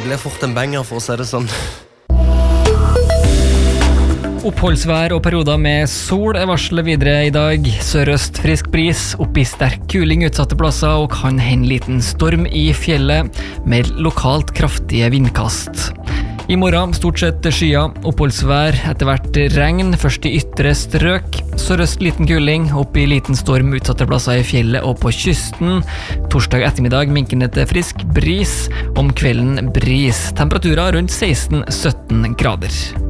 blir fort en banger, for å si det sånn. Oppholdsvær og perioder med sol varslet videre i dag. Sørøst frisk bris, opp i sterk kuling utsatte plasser og kan hende liten storm i fjellet, med lokalt kraftige vindkast. I morgen stort sett skyer, oppholdsvær, etter hvert regn, først i ytre strøk. Sørøst liten kuling, opp i liten storm utsatte plasser i fjellet og på kysten. Torsdag ettermiddag minkende til frisk bris, om kvelden bris. Temperaturer rundt 16-17 grader.